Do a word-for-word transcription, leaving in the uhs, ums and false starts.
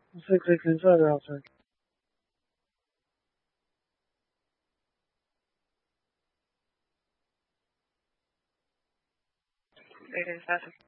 Você clica inside or outside? It is. That's